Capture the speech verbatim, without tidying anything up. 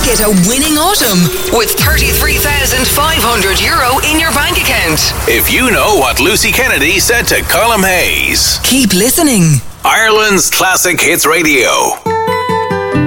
it a winning autumn with thirty-three thousand five hundred euro in your bank account. If you know what Lucy Kennedy said to Colm Hayes. Keep listening. Ireland's Classic Hits Radio.